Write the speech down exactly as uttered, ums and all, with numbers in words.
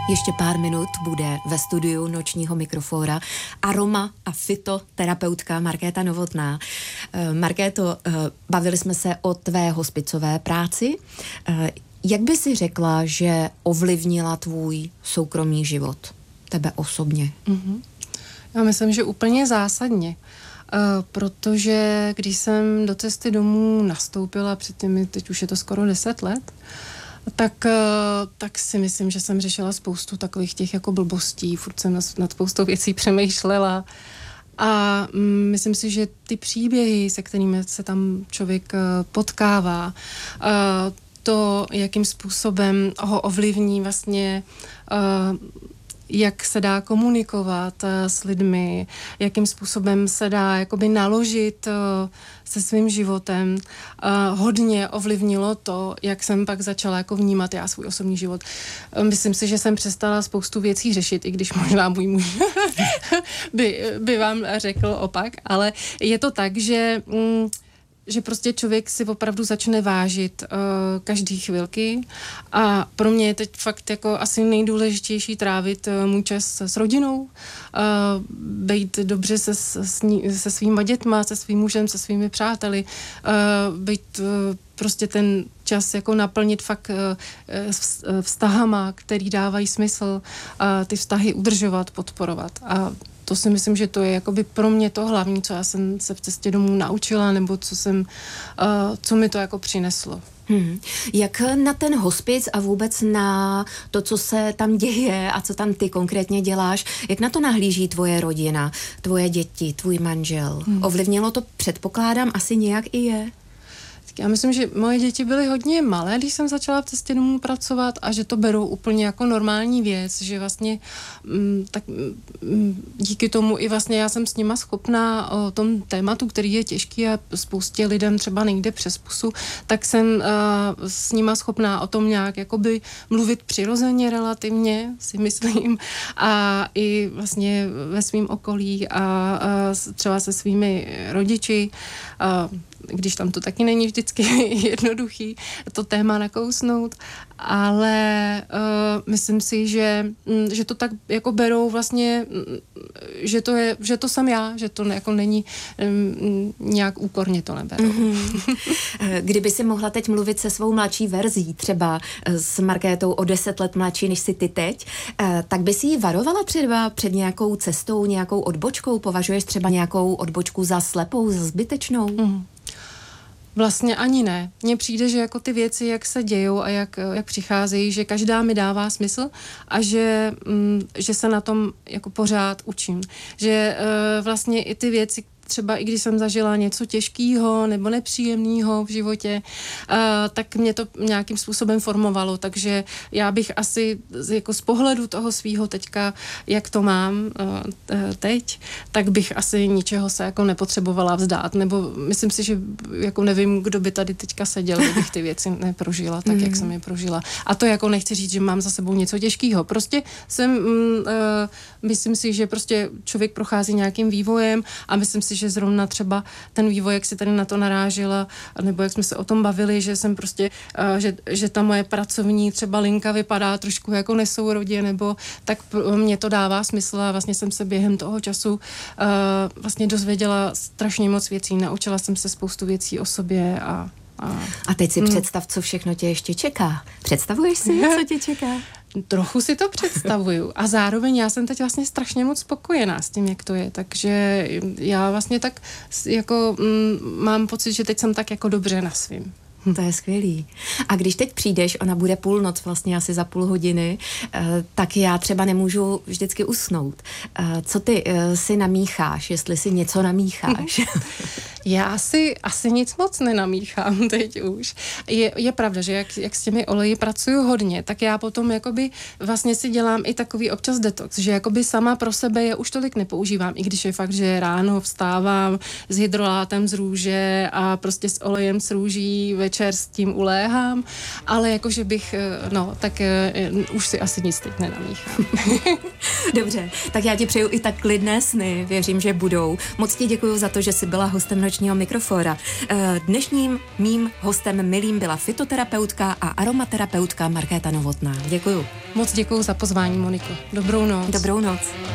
Ještě pár minut bude ve studiu Nočního mikrofóra aroma a fytoterapeutka Markéta Novotná. Markéto, bavili jsme se o tvé hospicové práci. Jak by si řekla, že ovlivnila tvůj soukromý život? Tebe osobně? Mm-hmm. Já myslím, že úplně zásadně. Uh, protože když jsem do cesty domů nastoupila před těmi, teď už je to skoro deset let, tak, uh, tak si myslím, že jsem řešila spoustu takových těch jako blbostí, furt jsem nad, nad spoustou věcí přemýšlela a mm, myslím si, že ty příběhy, se kterými se tam člověk uh, potkává, uh, to, jakým způsobem ho ovlivní vlastně uh, jak se dá komunikovat uh, s lidmi, jakým způsobem se dá jakoby naložit uh, se svým životem. Uh, hodně ovlivnilo to, jak jsem pak začala jako vnímat já svůj osobní život. Uh, myslím si, že jsem přestala spoustu věcí řešit, i když možná můj muž by, by vám řekl opak, ale je to tak, že mm, že prostě člověk si opravdu začne vážit uh, každý chvilky a pro mě je teď fakt jako asi nejdůležitější trávit uh, můj čas s rodinou, uh, být dobře se, se svýma dětma, se svým mužem, se svými přáteli, uh, být uh, prostě ten čas jako naplnit fakt uh, vztahama, který dávají smysl, uh, ty vztahy udržovat, podporovat a to si myslím, že to je jakoby pro mě to hlavní, co já jsem se v cestě domů naučila, nebo co jsem, uh, co mi to jako přineslo. Hmm. Jak na ten hospic a vůbec na to, co se tam děje a co tam ty konkrétně děláš, jak na to nahlíží tvoje rodina, tvoje děti, tvůj manžel? Hmm. Ovlivnilo to, předpokládám, asi nějak i je? Já myslím, že moje děti byly hodně malé, když jsem začala v cestě domů pracovat a že to berou úplně jako normální věc, že vlastně m, tak m, díky tomu i vlastně já jsem s nima schopná o tom tématu, který je těžký a spoustě lidem třeba nejde přes pusu, tak jsem uh, s nima schopná o tom nějak jakoby mluvit přirozeně relativně, si myslím, a i vlastně ve svém okolí a, a třeba se svými rodiči, a, když tam to taky není vždycky jednoduchý, to téma nakousnout, ale uh, myslím si, že, že to tak jako berou vlastně, že to je, že to jsem já, že to jako není um, nějak úkorně to neberou. Mm-hmm. Kdyby si mohla teď mluvit se svou mladší verzí, třeba s Markétou o deset let mladší, než jsi ty teď, tak by si ji varovala třeba před nějakou cestou, nějakou odbočkou? Považuješ třeba nějakou odbočku za slepou, za zbytečnou? Mm. Vlastně ani ne. Mně přijde, že jako ty věci, jak se dějou a jak, jak přicházejí, že každá mi dává smysl a že, mm, že se na tom jako pořád učím. Že uh, vlastně i ty věci, třeba i když jsem zažila něco těžkého nebo nepříjemného v životě, uh, tak mě to nějakým způsobem formovalo, takže já bych asi jako z pohledu toho svýho teďka, jak to mám uh, teď, tak bych asi ničeho se jako nepotřebovala vzdát, nebo myslím si, že jako nevím, kdo by tady teďka seděl, kdybych ty věci neprožila tak, mm. jak jsem je prožila. A to jako nechci říct, že mám za sebou něco těžkého. Prostě jsem, mm, uh, myslím si, že prostě člověk prochází nějakým vývojem a myslím si, že zrovna třeba ten vývoj, jak si tady na to narážela, nebo jak jsme se o tom bavili, že jsem prostě, uh, že, že ta moje pracovní třeba linka vypadá trošku jako nesourodě, nebo tak mě to dává smysl a vlastně jsem se během toho času uh, vlastně dozvěděla strašně moc věcí, naučila jsem se spoustu věcí o sobě a A, a teď si hmm. představ, co všechno tě ještě čeká. Představuješ si, co tě čeká? Trochu si to představuju a zároveň já jsem teď vlastně strašně moc spokojená s tím, jak to je, takže já vlastně tak jako mm, mám pocit, že teď jsem tak jako dobře na svým. To je skvělý. A když teď přijdeš, ona bude půlnoc vlastně asi za půl hodiny, tak já třeba nemůžu vždycky usnout. Co ty si namícháš, jestli si něco namícháš? Já si asi nic moc nenamíchám teď už. Je, je pravda, že jak, jak s těmi oleji pracuju hodně, tak já potom jakoby vlastně si dělám i takový občas detox, že jakoby sama pro sebe je už tolik nepoužívám, i když je fakt, že ráno vstávám s hydrolátem z růže a prostě s olejem z růží, večer s tím uléhám, ale jakože bych, no, tak uh, už si asi nic teď nenamíchám. Dobře, tak já ti přeju i tak klidné sny, věřím, že budou. Moc ti děkuju za to, že jsi byla hostem Nočního mikrofóra. Dnešním mým hostem milým byla fytoterapeutka a aromaterapeutka Markéta Novotná. Děkuju. Moc děkuju za pozvání, Moniko. Dobrou noc. Dobrou noc.